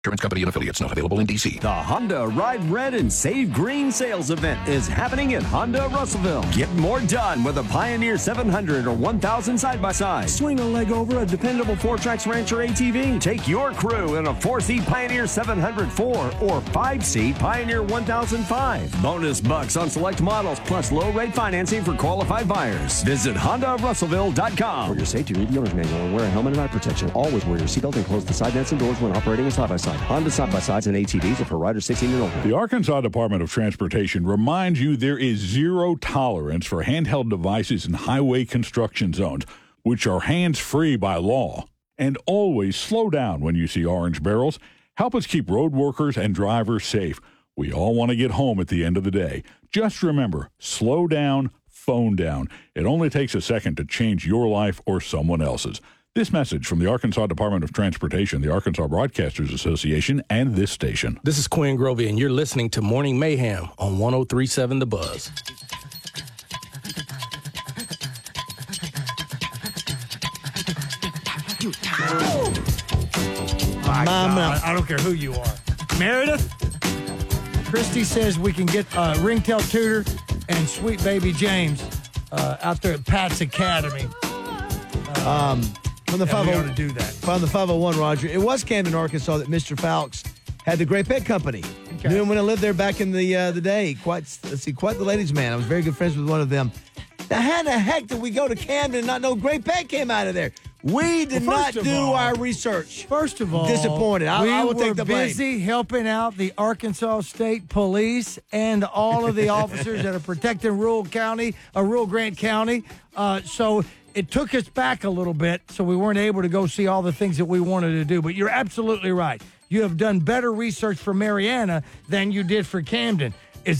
Insurance company and affiliates not available in D.C. The Honda Ride Red and Save Green sales event is happening at Honda Russellville. Get more done with a Pioneer 700 or 1000 side-by-side. Swing a leg over a dependable 4Trax Rancher ATV. Take your crew in a 4-seat Pioneer 704 or 5-seat Pioneer 1005. Bonus bucks on select models plus low-rate financing for qualified buyers. Visit HondaRussellville.com. For your safety, read the owner's manual and wear a helmet and eye protection. Always wear your seatbelt and close the side nets and doors when operating a side-by-side. Honda side-by-sides and ATVs are for riders 16 and older. The Arkansas Department of Transportation reminds you there is zero tolerance for handheld devices in highway construction zones, which are hands-free by law. And always slow down when you see orange barrels. Help us keep road workers and drivers safe. We all want to get home at the end of the day. Just remember, slow down, phone down. It only takes a second to change your life or someone else's. This message from the Arkansas Department of Transportation, the Arkansas Broadcasters Association, and this station. This is Quinn Grovey, and you're listening to Morning Mayhem on 103.7 The Buzz. Mama. I don't care who you are. Meredith? Christy says we can get Ringtail Tudor and Sweet Baby James out there at Pat's Academy. From the 501 to do that. From the 501, Roger. It was Camden, Arkansas, that Mr. Fowlks had the Great Pet Company. Okay. Knew him when I lived there back in the day. Quite the ladies' man. I was very good friends with one of them. Now, how the heck did we go to Camden and not know Great Pet came out of there? We did not do our research. First of all, disappointed. I will take the blame. We were busy helping out the Arkansas State Police and all of the officers that are protecting rural Grant County. So it took us back a little bit, so we weren't able to go see all the things that we wanted to do. But you're absolutely right. You have done better research for Marianna than you did for Camden.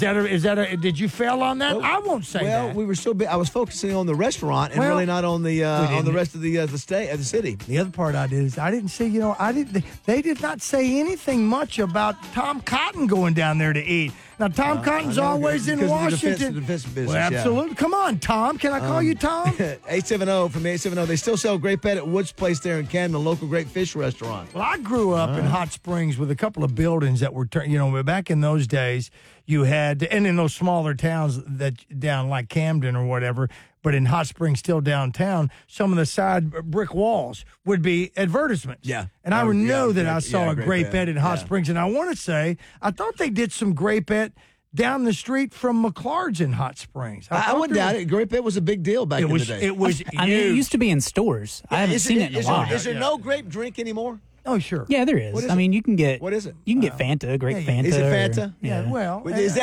Did you fail on that? Well, I won't say that. Well, we were so big. I was focusing on the restaurant and really not on the rest of the city. The other part I did is I didn't see. They did not say anything much about Tom Cotton going down there to eat. Now Tom Cotton's always in Washington. The defense business, well, absolutely. Yeah. Come on, Tom. Can I call you Tom? 870 from 870. They still sell Great Pet at Wood's Place there in Camden, a local great fish restaurant. Well, I grew up in Hot Springs with a couple of buildings that were, back in those days, you had, and in those smaller towns that down like Camden or whatever, but in Hot Springs, still downtown, some of the side brick walls would be advertisements. Yeah. And I know that I saw a Great Pet in Hot Springs. And I want to say, I thought they did some Great Pet down the street from McLeod's in Hot Springs. I wouldn't doubt it. Great Pet was a big deal back in the day. It was it used to be in stores. I haven't seen it in a while. Is there no grape drink anymore? Oh, sure. Yeah, there is. You can get. What is it? You can get Fanta, Great Fanta. Is it Fanta? Well. Is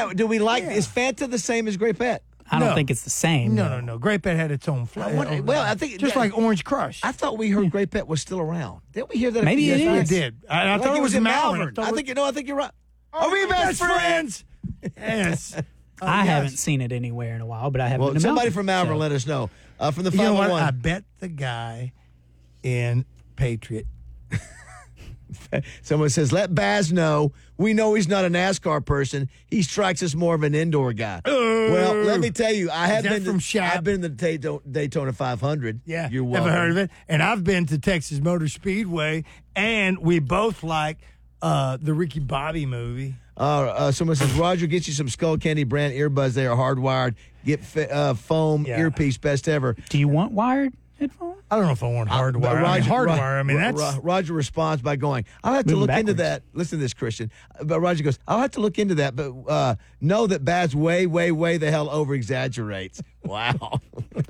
Fanta the same as Great Pet? I don't think it's the same. No. Great Pet had its own flavor. Well, I think just like Orange Crush. I thought we heard Great Pet was still around. Didn't we hear that? Maybe it is. We did. I thought it was in Malvern. I think you're right. Are we best friends? Yes. I haven't seen it anywhere in a while, but I haven't. Well, somebody from Malvern let us know. From the 501. You know what? I bet the guy in Patriot. Someone says, let Baz know. We know he's not a NASCAR person. He strikes us more of an indoor guy. Well, let me tell you, I've been to the Daytona 500. Yeah, you're welcome. Never heard of it. And I've been to Texas Motor Speedway, and we both like the Ricky Bobby movie. Someone says, Roger, get you some Skull Candy brand earbuds. They are hardwired. Get foam earpiece, best ever. Do you want wired headphones? I don't know if I want hardwire. Roger responds by going, I'll have to look into that. Listen to this, Christian. But Roger goes, I'll have to look into that, but know that Baz way, way, way the hell over-exaggerates. Wow.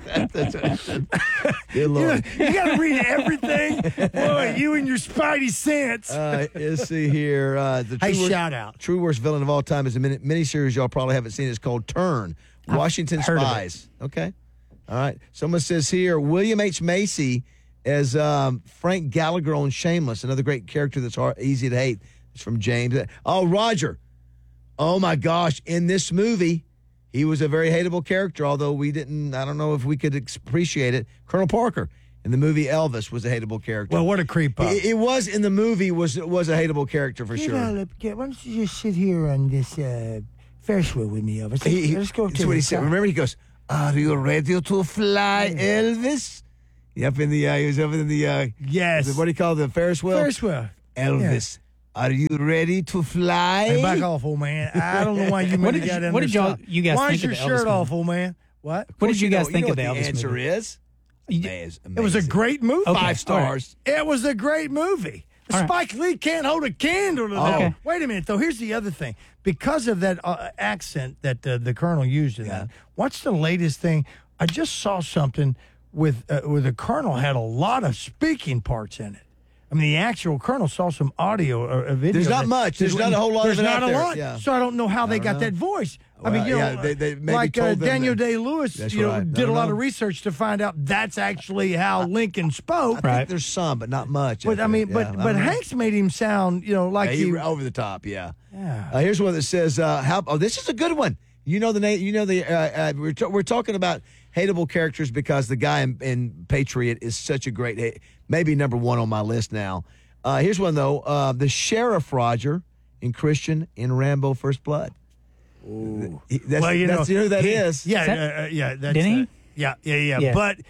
Good Lord. You got to read everything. Boy, you and your spidey sense. Let's see here. Shout out. True worst villain of all time is a miniseries y'all probably haven't seen. It's called Turn, Washington Spies. Okay. All right. Someone says here, William H. Macy as Frank Gallagher on Shameless, another great character that's easy to hate. It's from James. Oh, Roger. Oh, my gosh. In this movie, he was a very hateable character, although I don't know if we could appreciate it. Colonel Parker in the movie Elvis was a hateable character. Well, what a creep up. It was in the movie, was a hateable character for sure. Why don't you just sit here on this Ferris wheel with me, Elvis? Let's go to That's what he said. Remember, he goes, are you ready to fly, Elvis? He was up in the yes. What do you call the Ferris wheel? Ferris wheel. Elvis, Are you ready to fly? Hey, back off, old man. I don't know why you What made did that you- in what there. did y'all- Stop. you guys Why think is your of the Elvis shirt movie? off, old man? What? What did you guys think know of the what Elvis answer movie? is? You- Man, it's It was a amazing. great movie. Okay, 5 stars. It was a great movie. All right. Spike Lee can't hold a candle to that. Okay. Wait a minute, though. Here's the other thing. Because of that accent that the Colonel used in that, what's the latest thing? I just saw something with where the Colonel had a lot of speaking parts in it. I mean, the actual Colonel saw some audio or video. There's not much. There's not a whole lot There's of it not out a there. lot. Yeah. So I don't know how they got that voice. I mean, Well, you know, yeah, they maybe like told them Daniel that. Day-Lewis, That's you know, right. I did a don't lot know. of research to find out that's actually how Lincoln spoke. I think there's some, but not much. But I mean, but Hanks made him sound, you know, like he. over the top. Yeah. Yeah. Here's one that says, this is a good one. You know the name. You know we're talking about hateable characters because the guy in Patriot is such a great, maybe number one on my list now. Here's one though. The Sheriff Roger in Christian in Rambo: First Blood. Ooh. Well, you know who that is. Yeah, yeah. That's, Didn't he? Yeah. But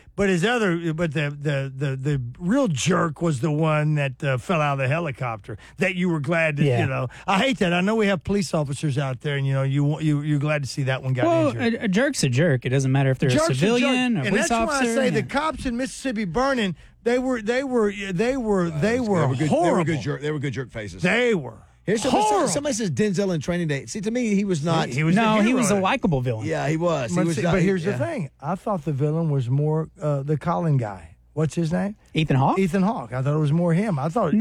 the real jerk was the one that fell out of the helicopter. That you were glad to, Yeah. you know. I hate that. I know we have police officers out there, and you know you're glad to see that one got Well, injured. a jerk's a jerk. It doesn't matter if they're Jerk's a civilian or and police that's officer. why I say the yeah. cops in Mississippi burning. They were horrible. They were good jerk faces. They were. Here's somebody says Denzel in Training Day. See, to me, he was not. He was No, the he hero was a in it. likable villain. Yeah, he was. He But, was see, not- but here's yeah. the thing. I thought the villain was more the Colin guy. What's his name? Ethan Hawke? Ethan Hawke. I thought it was more him. I thought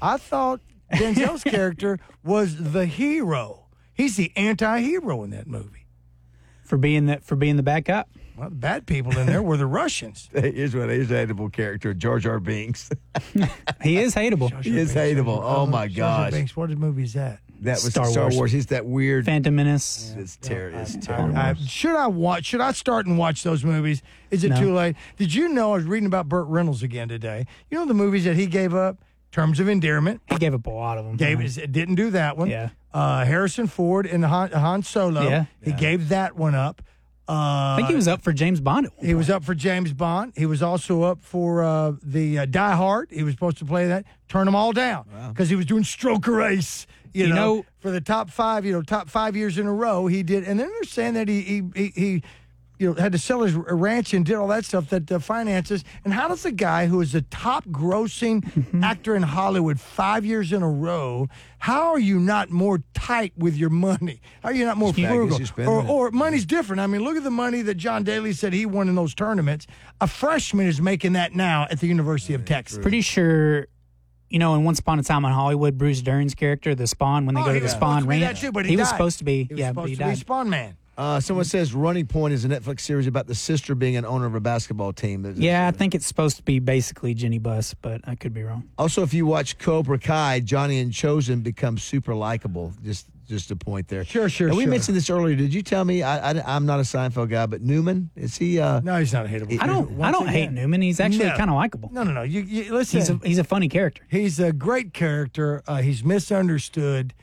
Denzel's character was the hero. He's the anti-hero in that movie. For being the bad cop. Well, the bad people in there were the Russians. Here's a hateable character, Jar Jar Binks. He is hateable. He is hateable. Oh my Jar Jar gosh, Binks, what movie is that? that was Star Star Wars. Wars. He's that weird. Phantom Menace. It's terrible. Should I start and watch those movies? Is it No. too late? Did you know I was reading about Burt Reynolds again today? You know the movies that he gave up? Terms of Endearment. He gave up a lot of them. Didn't do that one. Yeah. Harrison Ford and Han Solo. Yeah. He gave that one up. I think he was up for James Bond at one He was point. up for James Bond. He was also up for the Die Hard. He was supposed to play that. Turn them all down because he was doing Stroker Ace. You know, for the top 5 years in a row he did. And then they're saying that he had to sell his ranch and did all that stuff, that finances. And how does a guy who is the top grossing actor in Hollywood 5 years in a row, how are you not more tight with your money? How are you not more Yeah, I guess frugal? you spend it. Or money's different. I mean, look at the money that John Daly said he won in those tournaments. A freshman is making that now at the University of Texas. Pretty sure, you know, in Once Upon a Time in Hollywood, Bruce Dern's character, the Spawn, when they go he to the was Spawn supposed to be ranch, that too, but he was died. supposed to be. He was Yeah, supposed but he to be died. Spawn Man. Someone says Running Point is a Netflix series about the sister being an owner of a basketball team. Yeah, I think it's supposed to be basically Jenny Buss, but I could be wrong. Also, if you watch Cobra Kai, Johnny and Chosen become super likable. Just a point there. Sure. And we mentioned this earlier. Did you tell me? I'm not a Seinfeld guy, but Newman, is he? No, he's not a hateable. I don't hate Newman. He's actually No. kind of likable. No. You listen. He's a funny character. He's a great character. He's misunderstood.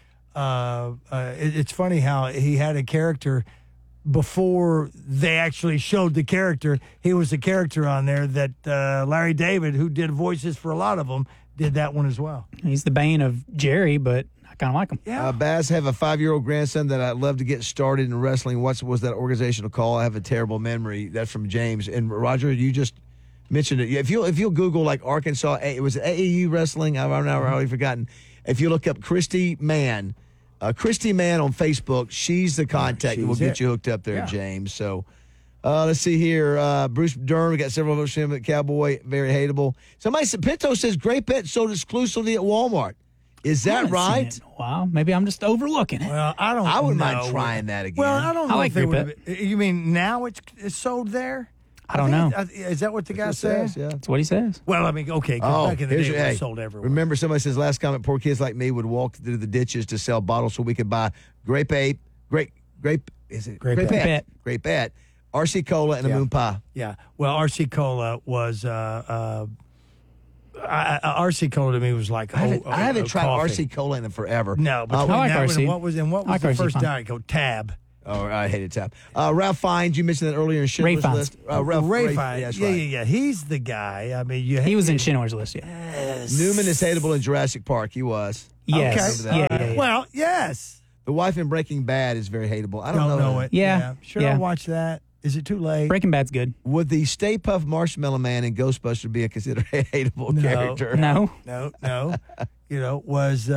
It's funny how he had a character before they actually showed the character. He was a character on there that Larry David, who did voices for a lot of them, did that one as well. He's the bane of Jerry, but I kind of like him. Yeah. Baz, have a 5-year-old grandson that I'd love to get started in wrestling. What was that organizational call? I have a terrible memory. That's from James. And Roger, you just mentioned it. If you'll Google like Arkansas, it was AAU wrestling. I've already forgotten. If you look up Christy Mann on Facebook, she's the contact that will she's get it. you hooked up there, Yeah. James. So let's see here. Bruce Dern, we got several votes for him at Cowboy. Very hateable. Somebody said, Pinto says Great Bet sold exclusively at Walmart. Is I that haven't right? seen it in a while. Maybe I'm just overlooking it. Well, I don't. I wouldn't know. mind trying that again. Well, I don't know I like if they Great would. You mean now it's sold there? I don't know. Is that what the guy's That's what it saying? says, yeah. That's what he says. Well, I mean, okay. 'Cause back in the day, here's it your- was sold everywhere. Remember, somebody says last comment: poor kids like me would walk through the ditches to sell bottles so we could buy Grape Ape, Grape. Is it Grape Grape Bet. Grape Bet, RC Cola, and a moon pie. Yeah. Well, RC Cola was RC Cola to me was like I haven't tried coffee. RC Cola in forever. No, but I like that one RC. and what was I like the RC first fine. Diet Coke? Tab. Oh, I hated Tap. Ralph Fiennes, you mentioned that earlier in Schindler's Fiennes. List. Ray Fiennes. That's Yeah, right. yeah. He's the guy. I mean, He was in Schindler's List, yeah. Newman is hateable in Jurassic Park. He was. Yes. Okay. Yeah. Well, yes. The wife in Breaking Bad is very hateable. I don't know it. Yeah. Should I watch that? Is it too late? Breaking Bad's good. Would the Stay Puft Marshmallow Man in Ghostbusters be considered a hateable character? No. No. Was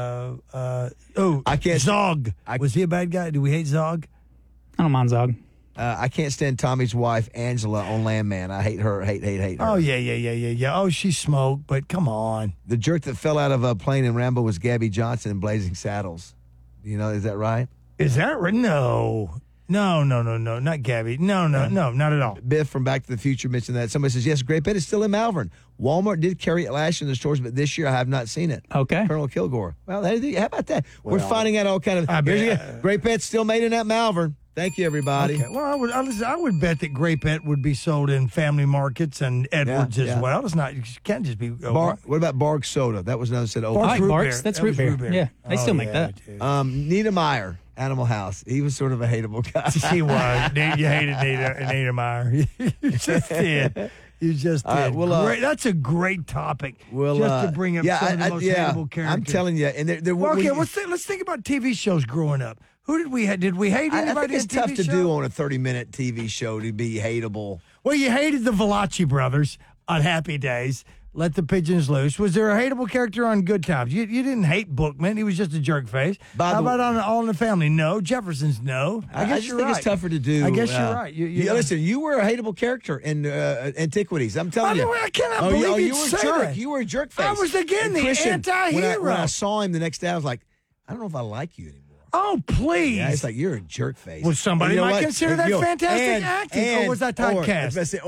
I can't- Zog. Was he a bad guy? Do we hate Zog? I don't mind Zog. I can't stand Tommy's wife, Angela, on Landman. I hate her. Hate her. Oh yeah. Oh, she smoked, but come on. The jerk that fell out of a plane in Rambo was Gabby Johnson in Blazing Saddles. You know, is that right? Is that right? No, not Gabby. No, not at all. Biff from Back to the Future mentioned that. Somebody says, yes, Great Bit is still in Malvern. Walmart did carry it last year in the stores, but this year I have not seen it. Okay. Colonel Kilgore. Well, how about that? We're finding out all kind of. I bet. Great Pet's still made in that Malvern. Thank you, everybody. Okay. Well, I would bet that Grape Pet would be sold in Family Markets and Edwards as well. It's not. You can't just be. What about Barg Soda? That was another said. I like root Barks. beer. That's That root was beer. root beer. Yeah, they still make that. Dude. Nita Meyer, Animal House. He was sort of a hateable guy. She was. You hated Nita Meyer. You just did. You just did. right, well, great. That's a great topic. Well, just to bring up some of the most hateable characters. I'm telling you. And Well, okay, let's think about TV shows growing up. Who did we have? Did we hate anybody? I think it's in tough TV to show? do on a 30-minute TV show to be hateable. Well, you hated the Valachi brothers on Happy Days. Let the Pigeons Loose. Was there a hateable character on Good Times? You didn't hate Bookman. He was just a jerk face. How about on All in the Family? No. Jefferson's no. I guess just you're think right. it's tougher to do. I guess you're right. Listen, you were a hateable character in Antiquities. I'm telling you. I cannot believe you you'd were a say jerk. that. You were a jerk face. I was, again, And the Christian, anti-hero. When I saw him the next day, I was like, I don't know if I like you anymore. Oh, please. Yeah, it's like you're a jerk face. Well, somebody And you know might what? consider that fantastic acting, or was that typecast?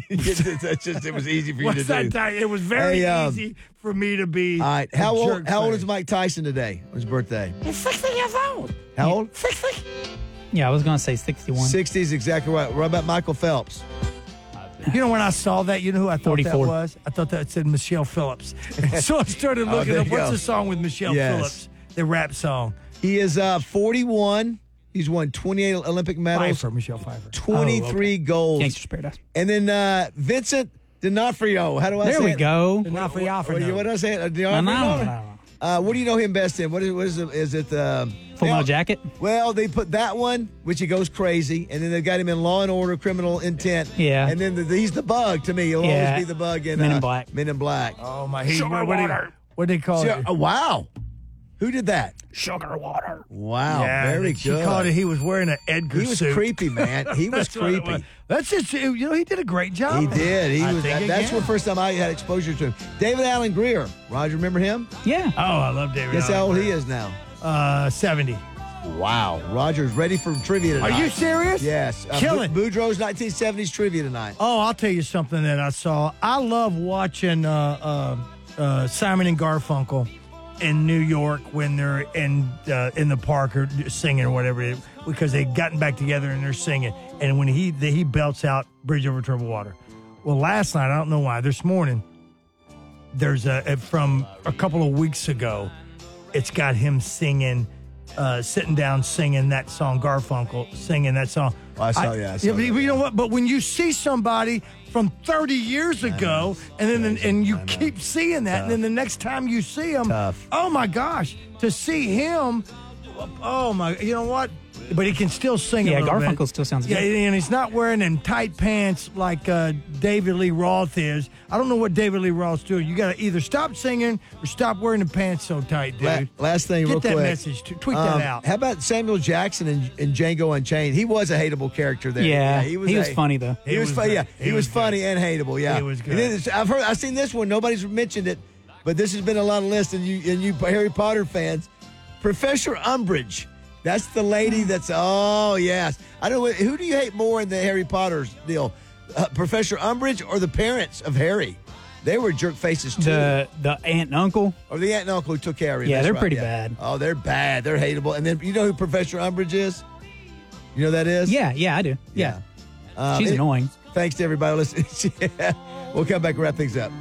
It was easy for you to do. It was very easy for me to be. All right, how old is Mike Tyson today? His birthday? He's 60 years old. How old? 60. Yeah, I was going to say 61. 60 is exactly right. What about Michael Phelps? You know, when I saw that, you know who I thought 44. that was? I thought that said Michelle Phillips. So I started looking there up you what's go. the song with Michelle Phillips, the rap song. He is 41. He's won 28 Olympic medals, Pfeiffer, Michelle Pfeiffer. 23 golds. Gangster's Paradise. And then Vincent D'Onofrio. How do I say There we it? go. Not for y'all for What no. do I say? No. D'Onofrio? What do you know him best in? What is it? Is it Full Metal Jacket. Well, they put that one, which he goes crazy, and then they got him in Law and Order, Criminal Intent. Yeah. And then he's the bug to me. He'll Yeah. always be the bug in Men in Black. Men in Black. Oh, my. What they call it? Oh, wow. Who did that? Sugar water. Wow. Yeah, very she good. called it. He was wearing an Edgar He was suit. creepy, man. He was That's what it creepy. was. That's just, he did a great job. He did. I Was. think That's again. the first time I had exposure to him. David Allen Greer. Roger, remember him? Yeah. Oh, I love David. Guess how Allen old he Greer. is now. 70. Wow. Roger's ready for trivia tonight. Are you serious? Yes. Killing. Boudreaux's 1970s trivia tonight. Oh, I'll tell you something that I saw. I love watching Simon and Garfunkel in New York when they're in the park or singing or whatever, because they've gotten back together and they're singing. And when he belts out "Bridge Over Troubled Water." Well, last night, I don't know why, this morning, there's from a couple of weeks ago, it's got him singing. Sitting down singing that song, Garfunkel singing that song. I saw that. But you know what? But when you see somebody from 30 years ago, and you keep seeing that, and then the next time you see him, oh my gosh, to see him, oh my, you know what? But he can still sing. Yeah, a little Garfunkel bit. still sounds good. Yeah, and he's not wearing them tight pants like David Lee Roth is. I don't know what David Lee Roth's doing. You got to either stop singing or stop wearing the pants so tight, dude. Last thing, real Get that quick. message. Tweet that out. How about Samuel Jackson in Django Unchained? He was a hateable character there. Yeah, he was funny though. He was funny. Yeah, he was funny and hateable. Yeah, He was good. And then I've seen this one. Nobody's mentioned it, but this has been a lot of lists. And you Harry Potter fans, Professor Umbridge. That's the lady that's, oh, yes. I don't know, who do you hate more in the Harry Potter deal? Professor Umbridge or the parents of Harry? They were jerk faces, too. The aunt and uncle. Or the aunt and uncle who took care of him. Yeah, That's they're right, pretty yeah. bad. Oh, they're bad. They're hateable. And then, you know who Professor Umbridge is? You know who that is? Yeah, I do. Yeah. She's it- annoying. Thanks to everybody listening. Yeah. We'll come back and wrap things up.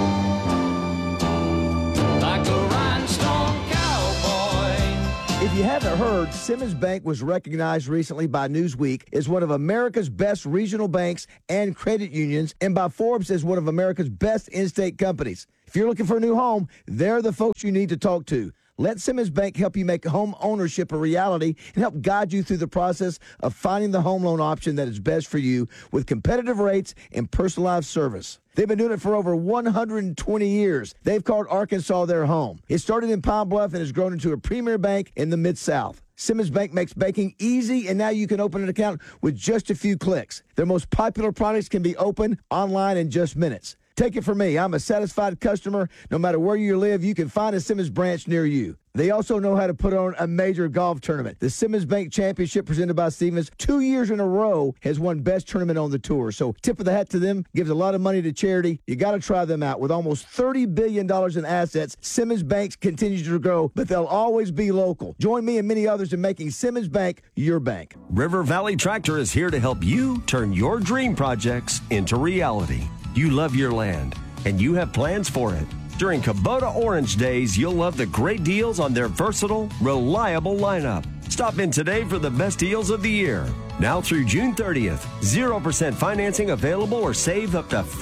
Like a rhinestone cowboy. If you haven't heard, Simmons Bank was recognized recently by Newsweek as one of America's best regional banks and credit unions, and by Forbes as one of America's best in-state companies. If you're looking for a new home, they're the folks you need to talk to. Let Simmons Bank help you make home ownership a reality and help guide you through the process of finding the home loan option that is best for you with competitive rates and personalized service. They've been doing it for over 120 years. They've called Arkansas their home. It started in Pine Bluff and has grown into a premier bank in the Mid-South. Simmons Bank makes banking easy, and now you can open an account with just a few clicks. Their most popular products can be opened online in just minutes. Take it from me. I'm a satisfied customer. No matter where you live, you can find a Simmons branch near you. They also know how to put on a major golf tournament. The Simmons Bank Championship presented by Stevens 2 years in a row has won best tournament on the tour. So tip of the hat to them. Gives a lot of money to charity. You got to try them out. With almost $30 billion in assets, Simmons Bank continues to grow, but they'll always be local. Join me and many others in making Simmons Bank your bank. River Valley Tractor is here to help you turn your dream projects into reality. You love your land, and you have plans for it. During Kubota Orange Days, you'll love the great deals on their versatile, reliable lineup. Stop in today for the best deals of the year. Now through June 30th, 0% financing available or save up to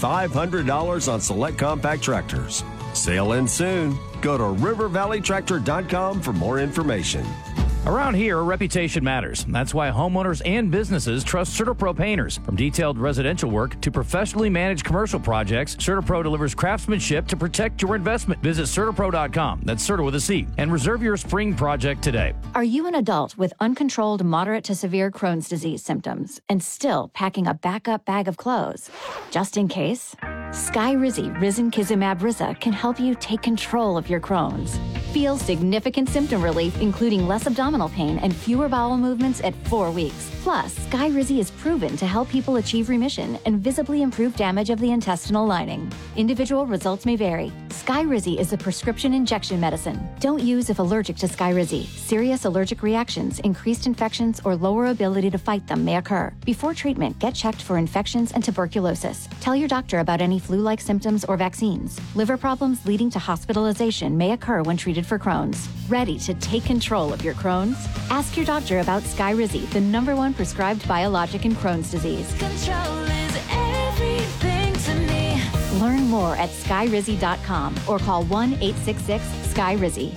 $5,500 on select compact tractors. Sale ends soon. Go to rivervalleytractor.com for more information. Around here, reputation matters. That's why homeowners and businesses trust CertaPro painters. From detailed residential work to professionally managed commercial projects, CertaPro delivers craftsmanship to protect your investment. Visit CertaPro.com, that's Certa with a C, and reserve your spring project today. Are you an adult with uncontrolled moderate to severe Crohn's disease symptoms and still packing a backup bag of clothes? Just in case, Skyrizi Risankizumab Riza can help you take control of your Crohn's. Feel significant symptom relief, including less abdominal pain and fewer bowel movements at 4 weeks. Plus, Skyrizi is proven to help people achieve remission and visibly improve damage of the intestinal lining. Individual results may vary. Skyrizi is a prescription injection medicine. Don't use if allergic to Skyrizi. Serious allergic reactions, increased infections, or lower ability to fight them may occur. Before treatment, get checked for infections and tuberculosis. Tell your doctor about any flu-like symptoms or vaccines. Liver problems leading to hospitalization may occur when treated for Crohn's. Ready to take control of your Crohn's? Ask your doctor about Skyrizi, the #1 prescribed biologic in Crohn's disease. Control is everything to me. Learn more at skyrizi.com or call 1-866-SKYRIZI.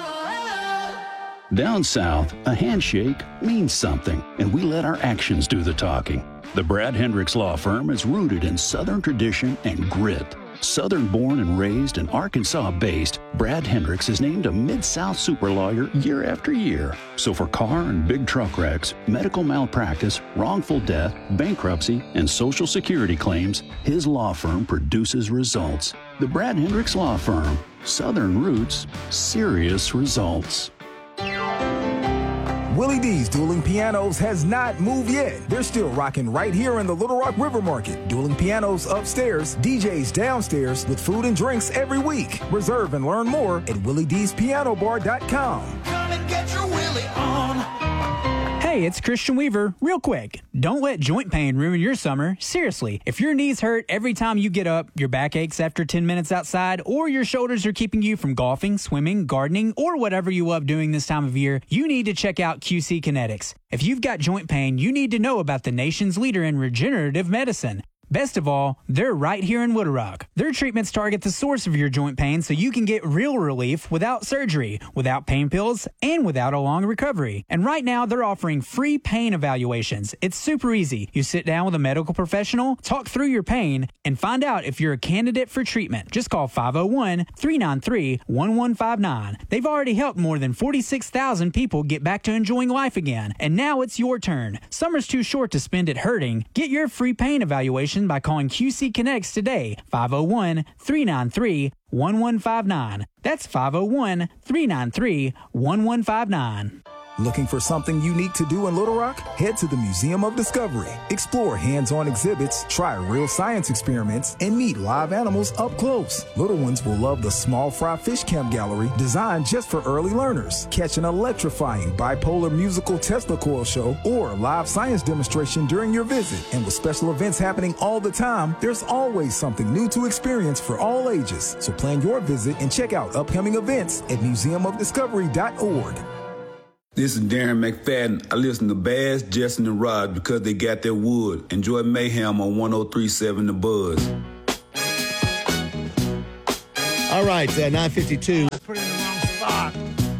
Down south, a handshake means something, and we let our actions do the talking. The Brad Hendricks Law Firm is rooted in Southern tradition and grit. Southern-born and raised and Arkansas-based, Brad Hendricks is named a Mid-South super lawyer year after year. So for car and big truck wrecks, medical malpractice, wrongful death, bankruptcy, and Social Security claims, his law firm produces results. The Brad Hendricks Law Firm. Southern roots, serious results. Willie D's Dueling Pianos has not moved yet. They're still rocking right here in the Little Rock River Market. Dueling Pianos upstairs, DJs downstairs with food and drinks every week. Reserve and learn more at WillieD'sPianoBar.com. Come and get your Willie on. Hey, it's Christian Weaver. Real quick, don't let joint pain ruin your summer. Seriously, if your knees hurt every time you get up, your back aches after 10 minutes outside, or your shoulders are keeping you from golfing, swimming, gardening, or whatever you love doing this time of year, you need to check out QC Kinetics. If you've got joint pain, you need to know about the nation's leader in regenerative medicine. Best of all, they're right here in Little Rock. Their treatments target the source of your joint pain so you can get real relief without surgery, without pain pills, and without a long recovery. And right now, they're offering free pain evaluations. It's super easy. You sit down with a medical professional, talk through your pain, and find out if you're a candidate for treatment. Just call 501-393-1159. They've already helped more than 46,000 people get back to enjoying life again. And now it's your turn. Summer's too short to spend it hurting. Get your free pain evaluation by calling QC Kinetics today, 501-393-1159. That's 501-393-1159. Looking for something unique to do in Little Rock? Head to the Museum of Discovery. Explore hands-on exhibits, try real science experiments, and meet live animals up close. Little ones will love the Small Fry Fish Camp Gallery, designed just for early learners. Catch an electrifying bipolar musical Tesla coil show or live science demonstration during your visit. And with special events happening all the time, there's always something new to experience for all ages. So plan your visit and check out upcoming events at museumofdiscovery.org. This is Darren McFadden. I listen to Bass, Justin, and Rod because they got their wood. Enjoy Mayhem on 103.7 The Buzz. All right, 9:52. Put it in the wrong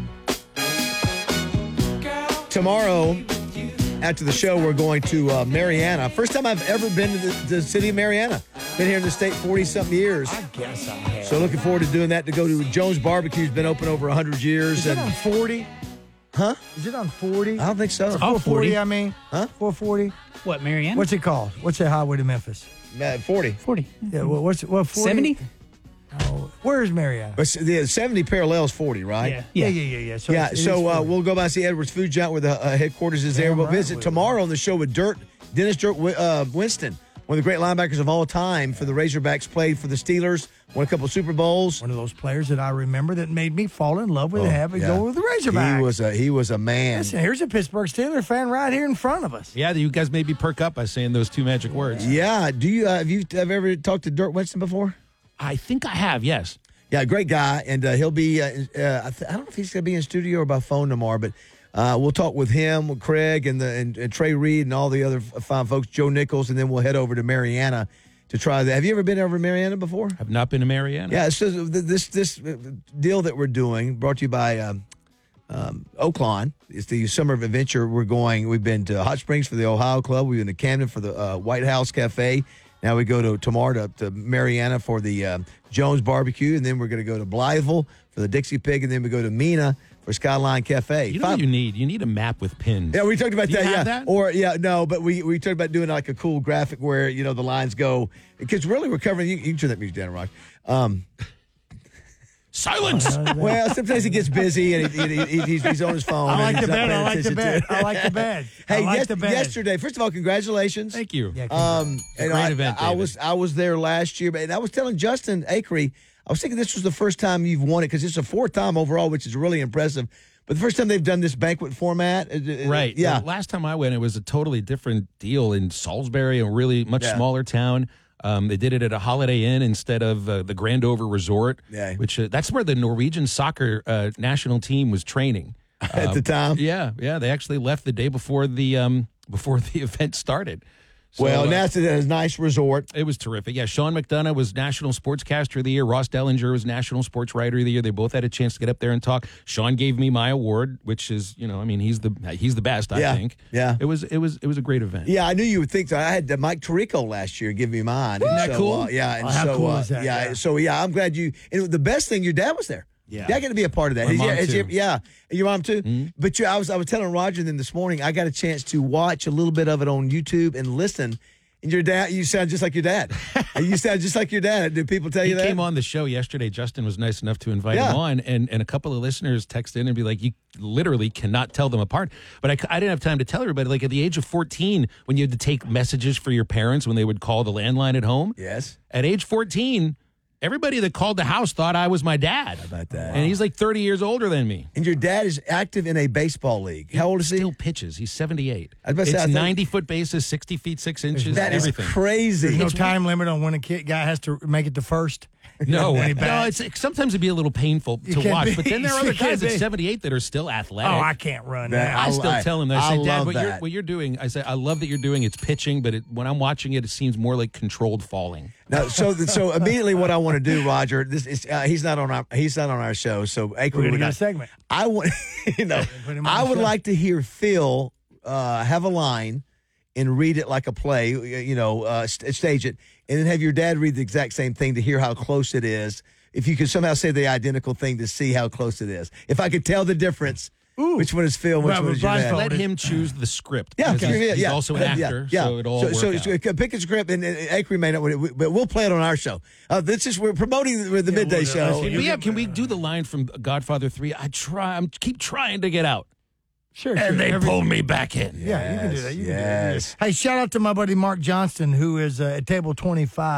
spot. Tomorrow, after the show, we're going to Mariana. First time I've ever been to the city of Mariana. Been here in the state 40-something years. I guess I have. So looking forward to doing that, to go to Jones Barbecue. Has been open over 100 years. Is it on 40? Huh? Is it on 40? I don't think so. 440, I mean. Huh? 440? What, Mariana? What's it called? What's that highway to Memphis? 40. 40. Yeah, what's 40? 70? Oh, where's Mariana? But the 70 parallels 40, right? Yeah. So Yeah, it is so 40. we'll go by and see Edwards Food Giant where the headquarters is there. Damn We'll right visit we tomorrow on the show with Dennis Dirt Winston, one of the great linebackers of all time for the Razorbacks, played for the Steelers, won a couple of Super Bowls. One of those players that I remember that made me fall in love with having go with the Razorbacks. He was a man. Listen, here's a Pittsburgh Steelers fan right here in front of us. Yeah, you guys made me perk up by saying those two magic words. Yeah. Do you have ever talked to Dirt Winston before? I think I have, yes. Yeah, great guy, and he'll be. I don't know if he's going to be in studio or by phone tomorrow, but we'll talk with him, with Craig, and Trey Reed, and all the other fine folks, Joe Nichols, and then we'll head over to Mariana to try that. Have you ever been over to Mariana before? I've not been to Mariana. Yeah, so this deal that we're doing, brought to you by Oaklawn. It's the summer of adventure. We've been to Hot Springs for the Ohio Club. We've been to Camden for the White House Cafe. Now we go tomorrow to Mariana for the Jones Barbecue, and then we're going to go to Blytheville for the Dixie Pig, and then we go to Mina for Skyline Cafe. You know what you need? You need a map with pins. Yeah, we talked about Do you that. have Yeah, that? or but we talked about doing like a cool graphic where the lines go, because really we're covering. You can turn that music down, Rock. Silence. Well, sometimes he gets busy and he's on his phone. I like and the he's not bed. paying I like the attention bed. to it. I like the bed. Hey, I like the bed. yesterday, first of all, congratulations. Thank you. Yeah, Great event, I David. was there last year, and I was telling Justin Akery, I was thinking this was the first time you've won it, because it's a fourth time overall, which is really impressive. But the first time they've done this banquet format, Right. Yeah. The last time I went, it was a totally different deal in Salisbury, a really much smaller town. They did it at a Holiday Inn instead of the Grand Over Resort, which that's where the Norwegian soccer national team was training at the time. Yeah. They actually left the day before the event started. So, Well, now it's a nice resort. It was terrific. Yeah, Sean McDonough was National Sportscaster of the Year. Ross Dellinger was National Sports Writer of the Year. They both had a chance to get up there and talk. Sean gave me my award, which is, he's the best, I think. Yeah. It was a great event. Yeah, I knew you would think so. I had Mike Tirico last year give me mine. Isn't that cool? How cool is that? Yeah, so I'm glad you. And the best thing, your dad was there. Yeah. Dad got to be a part of that. My mom too. Yeah, your mom too. Mm-hmm. But I was telling Roger then this morning, I got a chance to watch a little bit of it on YouTube and listen. And your dad, you sound just like your dad. You sound just like your dad. Did people tell you that? He came on the show yesterday. Justin was nice enough to invite him on, and a couple of listeners text in and be like, you literally cannot tell them apart. But I didn't have time to tell everybody. Like at the age of 14, when you had to take messages for your parents when they would call the landline at home. Yes. At age 14, everybody that called the house thought I was my dad. How about that? And he's like 30 years older than me. And your dad is active in a baseball league. How old is he? Still pitches. He's 78. I was about to say, I It's think- 90-foot bases, 60 feet 6 inches. That is everything. crazy. There's no time limit on when a guy has to make it to first. No, When he no, bats. it's sometimes it'd be a little painful You to can't watch, be- but then there are you other can't guys at be. 78 that are still athletic. Oh, I can't run Man, now. I still tell them that. I say, Dad, love that. what you're doing, I say, I love that you're doing. It's pitching, but when I'm watching it, it seems more like controlled falling. No, so immediately what I want to do, Roger. This is he's not on our show. So Akery, We're gonna get a segment. I want Put him on I the would show. like to hear Phil have a line and read it like a play. Stage it, and then have your dad read the exact same thing to hear how close it is. If you could somehow say the identical thing to see how close it is. If I could tell the difference, which one is Phil, and which Well, one is your dad? Let him choose the script. Yeah, because okay. he's also an actor, so it all so work out. pick a script, and Akery may not, but we'll play it on our show. We're promoting the midday show. Can we do the line from Godfather 3? I keep trying to get out. Sure. And they pulled me back in. Yeah, you can do that. You can do that. Yes. Hey, shout out to my buddy Mark Johnston, who is at table 25.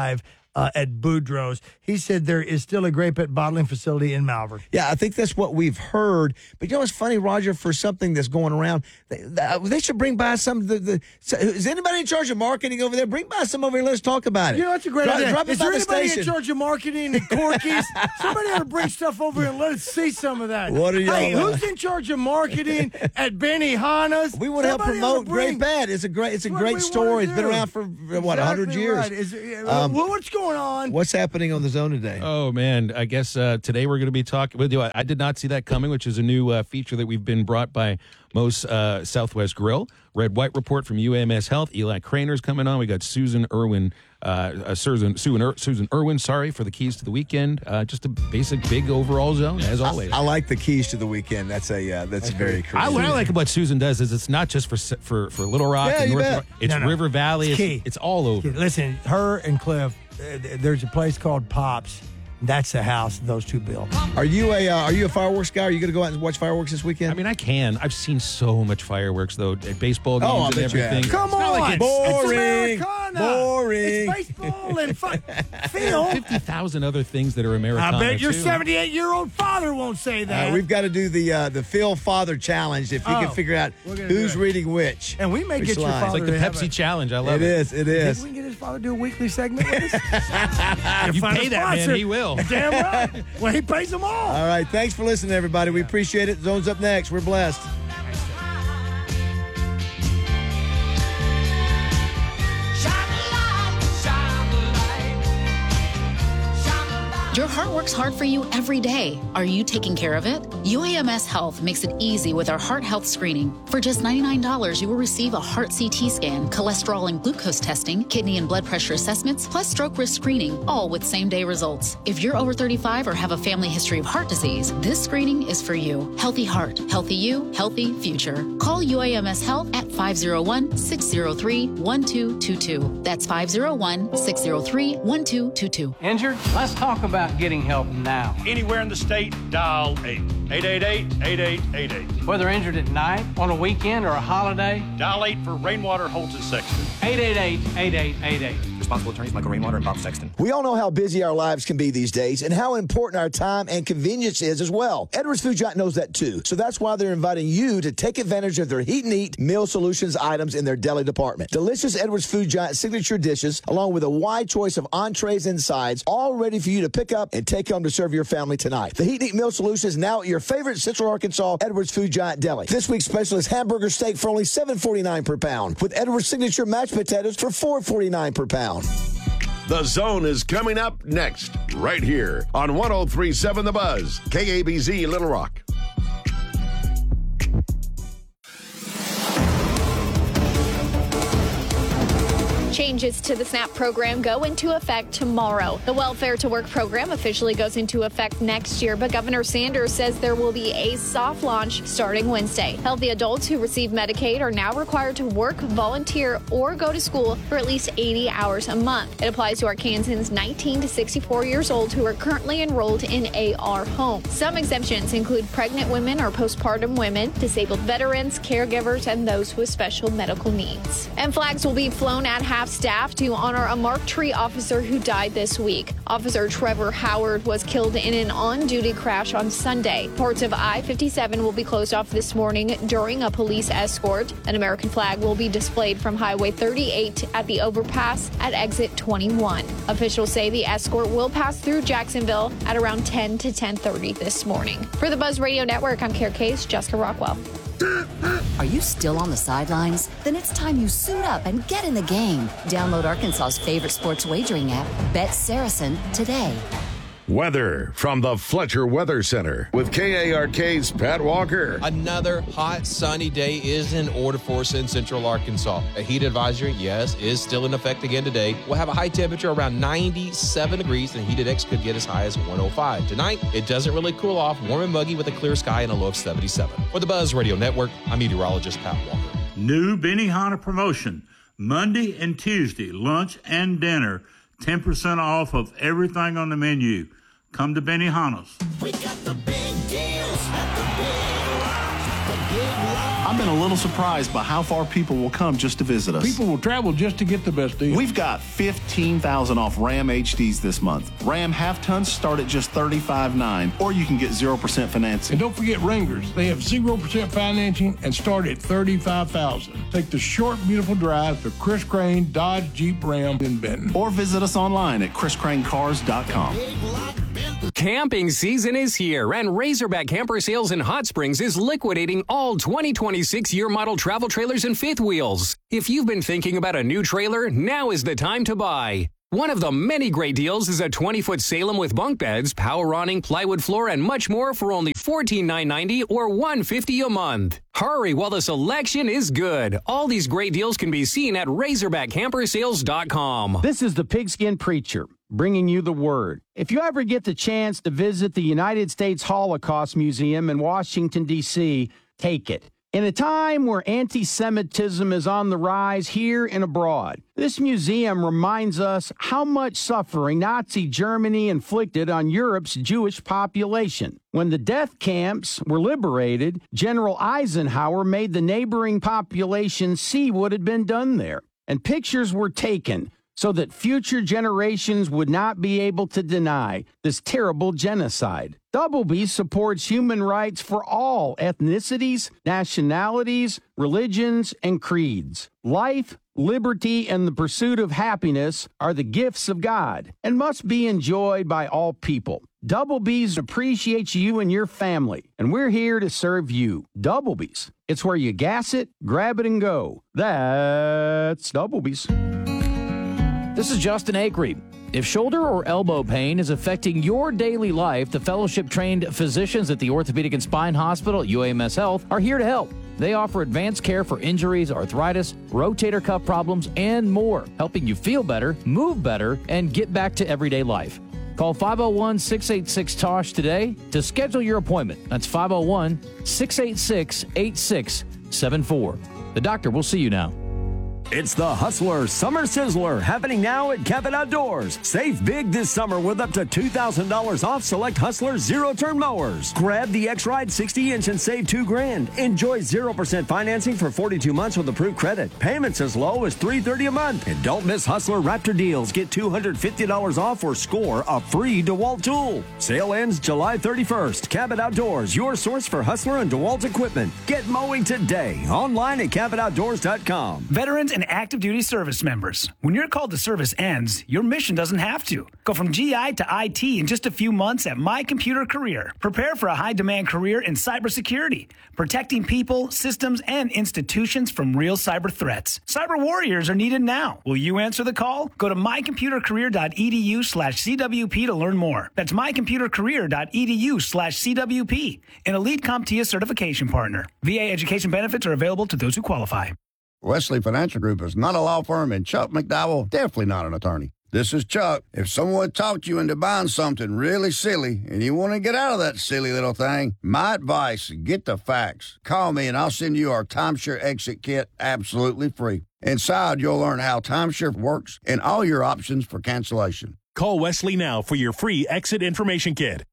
at Boudreaux's. He said there is still a Great Pet bottling facility in Malvern. Yeah, I think that's what we've heard. But you know what's funny, Roger, for something that's going around, they should bring by some of is anybody in charge of marketing over there? Bring by some over here. Let's talk about it. You know, that's a great idea. Drop it Is by there the anybody station. in charge of marketing at Corky's? Somebody ought to bring stuff over here and let us see some of that. What are y'all Hey, about? who's in charge of marketing at Benihana's? We want to help promote Great Pet. It's a great story. It's been around for, 100 years? Right. What's going on? What's happening on the zone today? Oh, man. I guess today we're going to be talking with you. I did not see that coming, which is a new feature that we've been brought by Moe's Southwest Grill. Red White Report from UAMS Health. Eli Craner's coming on. We got Susan Irwin, Susan Irwin, for the keys to the weekend. Just a basic big overall zone, as always. I like the keys to the weekend. That's very creative. What I like about Susan does is it's not just for Little Rock and North Rock. It's River Valley. It's all over. Listen, her and Cliff, there's a place called Pops. That's the house those two built. Are you a fireworks guy? Are you going to go out and watch fireworks this weekend? I mean, I can. I've seen so much fireworks though at baseball games and everything. Come on, boring, boring. It's baseball and Phil. 50,000 other things that are Americana. I bet your too. 78-year-old father won't say that. We've got to do the Phil Father Challenge if you can figure out who's reading which. And we may get your father. It's like the Pepsi Challenge. I love it. It is. Think we can get his father to do a weekly segment with us? You pay that man, he will. Damn right. Well, he pays them all. All right. Thanks for listening, everybody. We appreciate it. Zone's up next. We're blessed. Your heart works hard for you every day. Are you taking care of it? UAMS Health makes it easy with our heart health screening. For just $99, you will receive a heart CT scan, cholesterol and glucose testing, kidney and blood pressure assessments, plus stroke risk screening, all with same-day results. If you're over 35 or have a family history of heart disease, this screening is for you. Healthy heart, healthy you, healthy future. Call UAMS Health at 501-603-1222. That's 501-603-1222. Injured? Let's talk about getting help now. Anywhere in the state, dial 888-8888. Whether injured at night, on a weekend, or a holiday, dial 8 for Rainwater Holton Sexton. 888-8888. Responsible attorneys Michael Rainwater and Bob Sexton. We all know how busy our lives can be these days and how important our time and convenience is as well. Edwards Food Giant knows that too. So that's why they're inviting you to take advantage of their Heat and Eat Meal Solutions items in their deli department. Delicious Edwards Food Giant signature dishes, along with a wide choice of entrees and sides, all ready for you to pick up and take home to serve your family tonight. The Heat and Eat Meal Solutions now at your favorite Central Arkansas Edwards Food Giant deli. This week's special is hamburger steak for only $7.49 per pound, with Edwards signature mashed potatoes for $4.49 per pound. The Zone is coming up next, right here on 103.7 The Buzz, KABZ Little Rock. Changes to the SNAP program go into effect tomorrow. The Welfare to Work program officially goes into effect next year, but Governor Sanders says there will be a soft launch starting Wednesday. Healthy adults who receive Medicaid are now required to work, volunteer, or go to school for at least 80 hours a month. It applies to Arkansans 19 to 64 years old who are currently enrolled in AR homes. Some exemptions include pregnant women or postpartum women, disabled veterans, caregivers, and those with special medical needs. And flags will be flown at half-staff to honor a Mark Tree officer who died this week. Officer Trevor Howard was killed in an on-duty crash on Sunday. Parts of I-57 will be closed off this morning during a police escort. An American flag will be displayed from Highway 38 at the overpass at exit 21. Officials say the escort will pass through Jacksonville at around 10 to 10:30 this morning. For the Buzz Radio Network, I'm Kara Case, Jessica Rockwell. Are you still on the sidelines? Then it's time you suit up and get in the game. Download Arkansas's favorite sports wagering app, Bet Saracen, today. Weather from the Fletcher Weather Center with KARK's Pat Walker. Another hot, sunny day is in order for us in Central Arkansas. A heat advisory, yes, is still in effect again today. We'll have a high temperature around 97 degrees, and heat index could get as high as 105. Tonight, it doesn't really cool off, warm and muggy with a clear sky and a low of 77. For the Buzz Radio Network, I'm meteorologist Pat Walker. New Benihana promotion, Monday and Tuesday, lunch and dinner, 10% off of everything on the menu. Come to Benihana's. We got the big deals at the Big Lots. The Big Lots. I've been a little surprised by how far people will come just to visit us. People will travel just to get the best deal. We've got $15,000 off Ram HDs this month. Ram half-tons start at just $35,900, or you can get 0% financing. And don't forget Wranglers. They have 0% financing and start at $35,000. Take the short, beautiful drive to Chris Crane Dodge Jeep Ram in Benton. Or visit us online at chriscranecars.com. Camping season is here, and Razorback Camper Sales in Hot Springs is liquidating all 2026 year model travel trailers and fifth wheels. If you've been thinking about a new trailer, now is the time to buy. One of the many great deals is a 20-foot Salem with bunk beds, power awning, plywood floor, and much more for only $14,990 or $150 a month. Hurry while the selection is good. All these great deals can be seen at RazorbackCamperSales.com. This is the Pigskin Preacher, bringing you the word. If you ever get the chance to visit the United States Holocaust Museum in Washington, D.C., take it. In a time where anti-Semitism is on the rise here and abroad, this museum reminds us how much suffering Nazi Germany inflicted on Europe's Jewish population. When the death camps were liberated, General Eisenhower made the neighboring population see what had been done there, and pictures were taken so that future generations would not be able to deny this terrible genocide. Double B supports human rights for all ethnicities, nationalities, religions, and creeds. Life, liberty, and the pursuit of happiness are the gifts of God and must be enjoyed by all people. Double B's appreciates you and your family, and we're here to serve you. Double B's. It's where you gas it, grab it, and go. That's Double B's. This is Justin Acree. If shoulder or elbow pain is affecting your daily life, the fellowship-trained physicians at the Orthopedic and Spine Hospital at UAMS Health are here to help. They offer advanced care for injuries, arthritis, rotator cuff problems, and more, helping you feel better, move better, and get back to everyday life. Call 501-686-TOSH today to schedule your appointment. That's 501-686-8674. The doctor will see you now. It's the Hustler Summer Sizzler happening now at Cabot Outdoors. Save big this summer with up to $2,000 off select Hustler zero-turn mowers. Grab the X-Ride 60-inch and save $2,000. Enjoy 0% financing for 42 months with approved credit. Payments as low as $330 a month. And don't miss Hustler Raptor deals. Get $250 off or score a free DeWalt tool. Sale ends July 31st. Cabot Outdoors, your source for Hustler and DeWalt equipment. Get mowing today. Online at CabotOutdoors.com. Veterans and active duty service members. When your call to service ends, your mission doesn't have to. Go from GI to IT in just a few months at My Computer Career. Prepare for a high-demand career in cybersecurity, protecting people, systems, and institutions from real cyber threats. Cyber warriors are needed now. Will you answer the call? Go to mycomputercareer.edu/CWP to learn more. That's mycomputercareer.edu/CWP, an elite CompTIA certification partner. VA education benefits are available to those who qualify. Wesley Financial Group is not a law firm, and Chuck McDowell definitely not an attorney. This is Chuck. If someone talked you into buying something really silly and you want to get out of that silly little thing, my advice, get the facts. Call me and I'll send you our timeshare exit kit absolutely free. Inside, you'll learn how timeshare works and all your options for cancellation. Call Wesley now for your free exit information kit.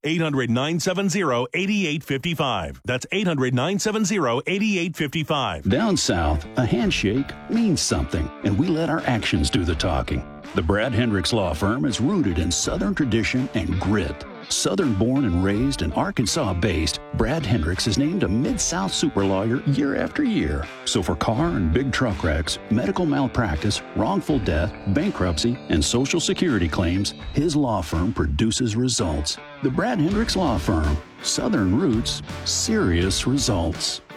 800-970-8855. That's 800-970-8855. Down south, a handshake means something, and we let our actions do the talking. The Brad Hendricks Law Firm is rooted in Southern tradition and grit. Southern born and raised and Arkansas based, Brad Hendricks is named a Mid-South super lawyer year after year. So for car and big truck wrecks, medical malpractice, wrongful death, bankruptcy, and Social Security claims, his law firm produces results. The Brad Hendricks Law Firm. Southern roots, serious results.